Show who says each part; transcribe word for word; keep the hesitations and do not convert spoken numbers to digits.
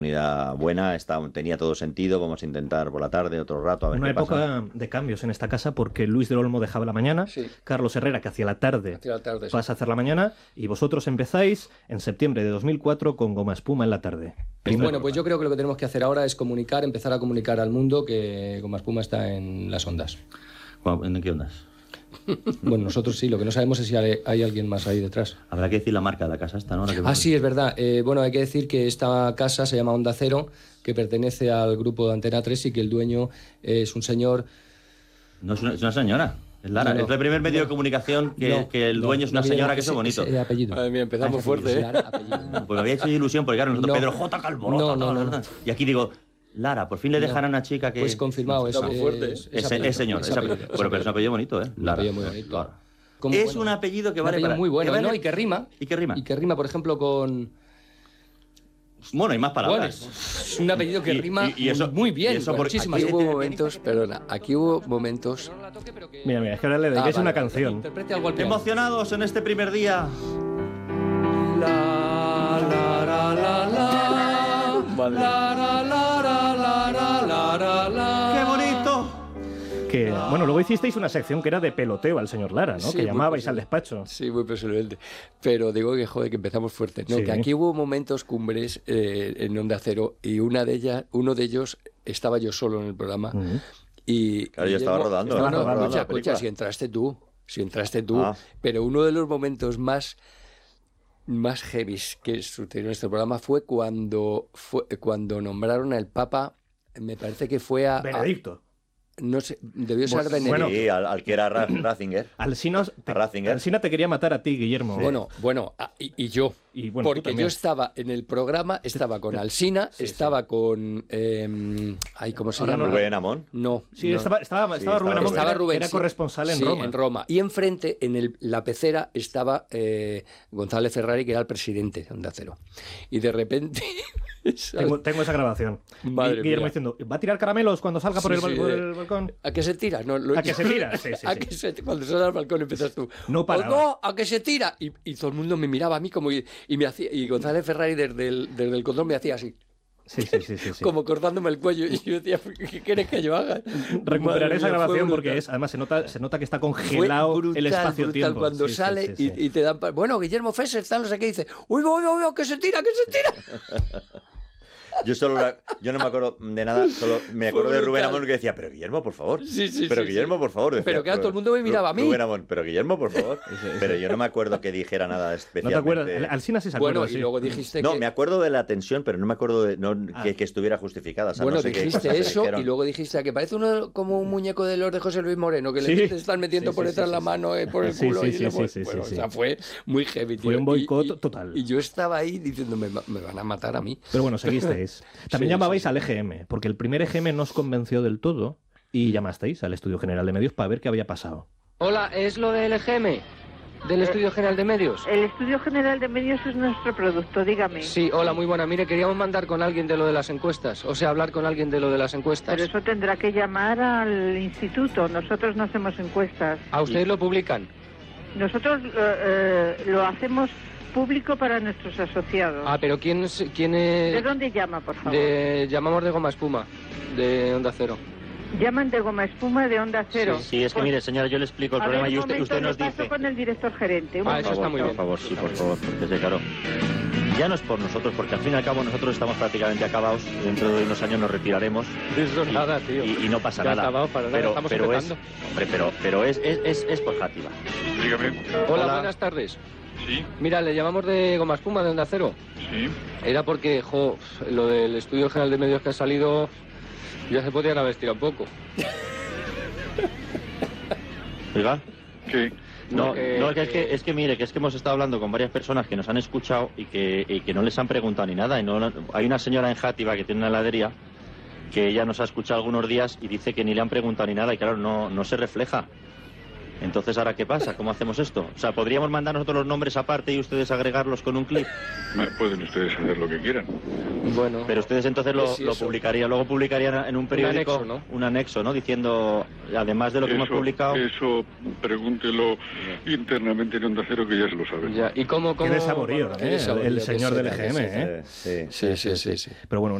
Speaker 1: Unidad buena, está, tenía todo sentido, vamos a intentar por la tarde, otro rato, a ver
Speaker 2: Una
Speaker 1: qué
Speaker 2: época
Speaker 1: pasa.
Speaker 2: de cambios en esta casa porque Luis del Olmo dejaba la mañana,
Speaker 3: Sí.
Speaker 2: Carlos Herrera, que hacía la tarde,
Speaker 3: Hacia la tarde, sí.
Speaker 2: pasa a hacer la mañana, y vosotros empezáis en septiembre de dos mil cuatro con Goma Espuma en la tarde.
Speaker 3: Pues
Speaker 2: Primero.
Speaker 3: bueno, pues yo creo que lo que tenemos que hacer ahora es comunicar, empezar a comunicar al mundo que Goma Espuma está en las ondas.
Speaker 1: ¿En qué ondas?
Speaker 3: Bueno, nosotros sí, lo que no sabemos es si hay, hay alguien más ahí detrás.
Speaker 1: Habrá que decir la marca de la casa esta, ¿no? La que...
Speaker 3: Ah, sí, es verdad. Eh, bueno, hay que decir que esta casa se llama Onda Cero, que pertenece al grupo de Antena tres y que el dueño es un señor...
Speaker 1: No, es una, es una señora. Es Lara.
Speaker 3: No, no.
Speaker 1: Es el primer medio
Speaker 3: No.
Speaker 1: de comunicación que,
Speaker 3: No,
Speaker 1: que el
Speaker 3: no,
Speaker 1: dueño es una
Speaker 3: no,
Speaker 1: señora,
Speaker 3: no,
Speaker 1: que eso es
Speaker 3: ese-
Speaker 1: bonito.
Speaker 3: ese apellido.
Speaker 4: Madre mía, empezamos
Speaker 3: Ah,
Speaker 4: fuerte, ¿eh?
Speaker 3: Lara, apellido.
Speaker 1: Pues me había hecho ilusión, porque claro, nosotros
Speaker 3: No.
Speaker 1: Pedro J. Calvo.
Speaker 3: No, no, no, no.
Speaker 1: Y aquí digo, Lara, por fin le dejan
Speaker 3: No.
Speaker 1: a una chica que...
Speaker 3: Pues confirmado, es,
Speaker 4: Estamos
Speaker 3: es,
Speaker 4: fuertes.
Speaker 3: es
Speaker 1: Es,
Speaker 3: apellido,
Speaker 1: es señor.
Speaker 3: es
Speaker 1: es
Speaker 3: apellido,
Speaker 1: apellido.
Speaker 3: es
Speaker 1: Bueno, pero es un
Speaker 3: apellido.
Speaker 1: apellido bonito, ¿eh?
Speaker 3: Un
Speaker 1: Lara.
Speaker 3: apellido muy bonito.
Speaker 1: Claro.
Speaker 3: Como,
Speaker 1: Es
Speaker 3: bueno,
Speaker 1: un apellido que
Speaker 3: un
Speaker 1: vale
Speaker 3: apellido
Speaker 1: para...
Speaker 3: muy bueno,
Speaker 1: que vale-
Speaker 3: ¿no? Y que rima.
Speaker 1: ¿Y qué rima?
Speaker 3: Y que rima, por ejemplo, con...
Speaker 1: Bueno, hay más
Speaker 3: Bueno,
Speaker 1: palabras.
Speaker 3: es un apellido que
Speaker 1: Y-
Speaker 3: rima
Speaker 1: y- y eso-
Speaker 3: muy bien,
Speaker 1: y eso
Speaker 3: con
Speaker 1: por-
Speaker 3: muchísimas
Speaker 4: Aquí hubo momentos, perdona, aquí hubo momentos...
Speaker 2: Mira, mira, es que ahora le dedicáis
Speaker 3: Ah,
Speaker 2: una
Speaker 3: vale,
Speaker 2: canción.
Speaker 3: Interprete algo al piano.
Speaker 1: Emocionados en este primer día.
Speaker 3: La, la, la, la, la.
Speaker 4: Vale.
Speaker 3: La, la, la, la, la, la, la, la.
Speaker 1: ¡Qué bonito!
Speaker 2: Que, bueno, luego hicisteis una sección que era de peloteo al señor Lara, ¿no?
Speaker 4: Sí,
Speaker 2: que
Speaker 4: muy
Speaker 2: llamabais
Speaker 4: posible.
Speaker 2: al despacho.
Speaker 4: Sí, muy personalmente. Pero digo que, joder, que empezamos fuerte. No,
Speaker 2: Sí.
Speaker 4: que aquí hubo momentos cumbres eh, en Onda Cero y una de ellas, uno de ellos estaba yo solo en el programa.
Speaker 2: Ujú.
Speaker 4: Y
Speaker 1: Claro, yo estaba
Speaker 4: Guillermo-
Speaker 1: rodando,
Speaker 4: No, no,
Speaker 1: estaba rodando
Speaker 4: escucha,
Speaker 1: la
Speaker 4: escucha,
Speaker 1: película.
Speaker 4: si entraste tú, si entraste tú.
Speaker 1: Ah.
Speaker 4: Pero uno de los momentos más más heavies que sucedió en este programa fue cuando fue cuando nombraron al Papa, me parece que fue a, a-
Speaker 2: Benedicto.
Speaker 4: no sé, debió ser
Speaker 2: Bueno,
Speaker 4: Benedicto.
Speaker 1: Sí, al, al que era Ra- Ratzinger.
Speaker 2: Alsina te,
Speaker 1: Ratzinger.
Speaker 2: Alsina te quería matar a ti, Guillermo.
Speaker 4: Bueno, bueno, ah, y, y yo.
Speaker 2: Y bueno, tú
Speaker 4: porque
Speaker 2: también.
Speaker 4: yo estaba en el programa, estaba con Alsina,
Speaker 2: Sí,
Speaker 4: estaba con. eh, ay, ¿cómo se
Speaker 2: Ahora
Speaker 4: llama?
Speaker 2: no-
Speaker 1: Rubén Amón.
Speaker 4: No.
Speaker 2: Sí,
Speaker 4: no.
Speaker 2: estaba, estaba,
Speaker 1: Sí,
Speaker 2: estaba Rubén
Speaker 1: estaba
Speaker 2: Amón, que
Speaker 4: Estaba
Speaker 2: era,
Speaker 4: Rubén,
Speaker 2: era
Speaker 4: sí.
Speaker 2: corresponsal en
Speaker 4: Sí,
Speaker 2: Roma.
Speaker 4: en Roma. Y enfrente, en el- la pecera, estaba eh, González Ferrari, que era el presidente de Onda Cero. Y de repente.
Speaker 2: Tengo, tengo esa grabación.
Speaker 4: Madre
Speaker 2: Gui- Guillermo
Speaker 4: mía.
Speaker 2: diciendo, ¿va a tirar caramelos cuando salga por,
Speaker 4: Sí,
Speaker 2: el, bal-
Speaker 4: sí,
Speaker 2: por
Speaker 4: eh.
Speaker 2: el balcón?
Speaker 4: ¿A que se tira? No, lo-
Speaker 2: ¿A que se tira? Sí, sí,
Speaker 4: ¿A
Speaker 2: sí.
Speaker 4: que se- cuando sale al balcón empiezas tú.
Speaker 2: No
Speaker 4: "Oh,
Speaker 2: paraba.
Speaker 4: no, a que se tira. Y, y todo el mundo me miraba a mí como y, y me hacía y González Ferrari desde el, desde el control me hacía así,
Speaker 2: Sí, sí, sí, sí, sí.
Speaker 4: como cortándome el cuello. Y yo decía, ¿qué quieres que yo haga?
Speaker 2: Recuperaré
Speaker 4: Madre
Speaker 2: esa
Speaker 4: mía, fue
Speaker 2: grabación porque
Speaker 4: brutal.
Speaker 2: es, además se nota, se nota que está
Speaker 4: Fue
Speaker 2: congelado
Speaker 4: brutal,
Speaker 2: el espacio-tiempo.
Speaker 4: brutal. Cuando
Speaker 2: Sí, sí,
Speaker 4: sale
Speaker 2: sí, sí.
Speaker 4: Y, y te dan... pa- Bueno, Guillermo Fesser está no sé qué dice. Uy, uy, uy, uy, que se tira, que se tira.
Speaker 1: Yo solo la- yo no me acuerdo de nada, solo me acuerdo
Speaker 4: Fue
Speaker 1: de Rubén
Speaker 4: brutal.
Speaker 1: Amón que decía, pero Guillermo, por favor.
Speaker 4: Sí, sí,
Speaker 1: pero
Speaker 4: sí,
Speaker 1: Guillermo,
Speaker 4: sí.
Speaker 1: por favor. decía,
Speaker 4: Pero claro, todo el mundo me miraba a mí.
Speaker 1: Rubén Amón, pero Guillermo, por favor. Pero yo no me acuerdo que dijera nada
Speaker 2: ¿No
Speaker 1: especialmente.
Speaker 2: te acuerdas? Alsina sí se acuerda,
Speaker 4: Bueno, y
Speaker 2: sí.
Speaker 4: luego dijiste
Speaker 1: No,
Speaker 4: que...
Speaker 1: me acuerdo de la tensión, pero no me acuerdo de no,
Speaker 2: Ah.
Speaker 1: que, que estuviera justificada. O sea,
Speaker 4: Bueno,
Speaker 1: no sé qué
Speaker 4: dijiste
Speaker 1: cosas se
Speaker 4: eso
Speaker 1: dijeron.
Speaker 4: y luego dijiste que parece uno como un muñeco de los de José Luis Moreno, que
Speaker 2: Sí.
Speaker 4: le te están metiendo
Speaker 2: Sí,
Speaker 4: por
Speaker 2: sí,
Speaker 4: detrás
Speaker 2: sí,
Speaker 4: la
Speaker 2: sí.
Speaker 4: mano eh, por el
Speaker 2: Sí,
Speaker 4: culo.
Speaker 2: sí,
Speaker 4: y
Speaker 2: sí,
Speaker 4: le-
Speaker 2: sí, sí,
Speaker 4: bueno,
Speaker 2: sí,
Speaker 4: o sea,
Speaker 2: sí.
Speaker 4: fue muy heavy, tío.
Speaker 2: Fue un
Speaker 4: Y-
Speaker 2: boicot
Speaker 4: y-
Speaker 2: total.
Speaker 4: Y yo estaba ahí diciendo, me, va- me van a matar a mí.
Speaker 2: Pero bueno, seguisteis. También
Speaker 4: Sí,
Speaker 2: llamabais
Speaker 4: sí, sí.
Speaker 2: al E G M, porque el primer E G M no os convenció del todo y llamasteis al Estudio General de Medios para ver qué había pasado.
Speaker 5: Hola, ¿es lo del E G M? ¿Del Estudio General de Medios?
Speaker 6: El Estudio General de Medios es nuestro producto, dígame.
Speaker 5: Sí, hola, muy buena. Mire, queríamos mandar con alguien de lo de las encuestas, o sea, hablar con alguien de lo de las encuestas.
Speaker 6: Pero eso tendrá que llamar al instituto. Nosotros no hacemos encuestas.
Speaker 5: ¿A ustedes lo publican?
Speaker 6: Nosotros eh, eh, lo hacemos público para nuestros asociados.
Speaker 5: Ah, pero ¿quién es...? Quién
Speaker 6: ¿De
Speaker 5: es...
Speaker 6: dónde llama, por favor?
Speaker 5: de... Llamamos de Goma Espuma, de Onda Cero.
Speaker 6: Llaman de Goma Espuma de Onda Cero.
Speaker 7: Sí, es que
Speaker 6: Pues,
Speaker 7: mire, señora, yo le explico el
Speaker 6: a
Speaker 7: problema
Speaker 6: ver,
Speaker 7: y
Speaker 6: un
Speaker 7: usted,
Speaker 6: momento,
Speaker 7: usted nos
Speaker 6: lo paso
Speaker 7: dice...
Speaker 6: con el director gerente. un
Speaker 5: Ah, eso
Speaker 6: momento.
Speaker 5: está muy bien.
Speaker 7: Por favor, sí, por favor, porque sí, claro. Ya no es por nosotros, porque al fin y al cabo nosotros estamos prácticamente acabados. Dentro de unos años nos retiraremos.
Speaker 5: Eso
Speaker 7: y,
Speaker 5: nada, tío.
Speaker 7: Y, y no pasa
Speaker 5: Ya
Speaker 7: nada.
Speaker 5: acabado para nada,
Speaker 7: pero
Speaker 5: estamos
Speaker 7: pero es,
Speaker 5: empezando.
Speaker 7: hombre, pero, pero es, es, es, es por Játiva.
Speaker 8: Dígame.
Speaker 5: Hola,
Speaker 7: Hola.
Speaker 5: buenas tardes.
Speaker 8: Sí,
Speaker 5: Mira, le llamamos de Goma Espuma, de Onda Cero.
Speaker 8: sí.
Speaker 5: Era porque, jo, lo del Estudio General de Medios que ha salido, ya se podían haber estirado un poco.
Speaker 7: Oiga.
Speaker 8: ¿Qué?
Speaker 7: No,
Speaker 5: que-
Speaker 7: no, que es que es que mire, que es que hemos estado hablando con varias personas que nos han escuchado y que, y que no les han preguntado ni nada. Y no, hay una señora en Játiva que tiene una heladería que ella nos ha escuchado algunos días y dice que ni le han preguntado ni nada y claro, no, no se refleja. Entonces, ¿ahora qué pasa? ¿Cómo hacemos esto? O sea, ¿podríamos mandar nosotros los nombres aparte y ustedes agregarlos con un clip?
Speaker 8: Pueden ustedes hacer lo que quieran.
Speaker 4: Bueno.
Speaker 7: Pero ustedes entonces lo,
Speaker 4: sí,
Speaker 7: lo
Speaker 4: eso.
Speaker 7: publicarían, luego publicarían en un periódico
Speaker 4: anexo, ¿no?
Speaker 7: un anexo, ¿no? Diciendo, además de lo que
Speaker 8: eso,
Speaker 7: hemos publicado...
Speaker 8: Eso, pregúntelo internamente en Onda Cero, que ya se lo saben.
Speaker 4: Ya. ¿Y cómo, cómo
Speaker 2: Qué desaborío,
Speaker 4: qué
Speaker 2: ¿eh?
Speaker 4: desaborío
Speaker 2: El
Speaker 4: que
Speaker 2: señor del
Speaker 4: será,
Speaker 2: E G M,
Speaker 4: que será?
Speaker 2: ¿eh?
Speaker 1: Sí.
Speaker 4: Sí, sí, sí, sí.
Speaker 2: Pero bueno,